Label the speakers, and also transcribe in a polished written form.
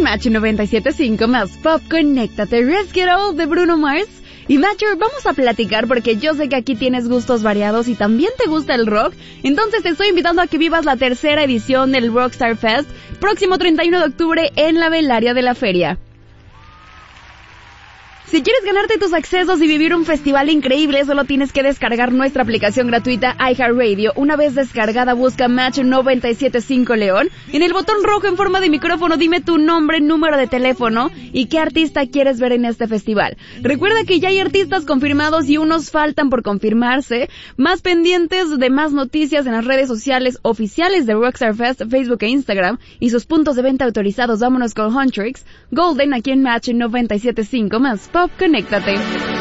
Speaker 1: Match 97.5 más Pop, conéctate. Let's Get Old de Bruno Mars. Y Matcher, vamos a platicar porque yo sé que aquí tienes gustos variados y también te gusta el rock. Entonces te estoy invitando a que vivas la tercera edición del Rockstar Fest, próximo 31 de octubre en la Velaria de la Feria. Si quieres ganarte tus accesos y vivir un festival increíble, solo tienes que descargar nuestra aplicación gratuita iHeartRadio. Una vez descargada, busca Match 97.5 León. En el botón rojo en forma de micrófono, dime tu nombre, número de teléfono y qué artista quieres ver en este festival. Recuerda que ya hay artistas confirmados y unos faltan por confirmarse. Más pendientes de más noticias en las redes sociales oficiales de Rockstar Fest, Facebook e Instagram y sus puntos de venta autorizados. Vámonos con Huntrix, Golden aquí en Match 97.5 más Pop, conéctate.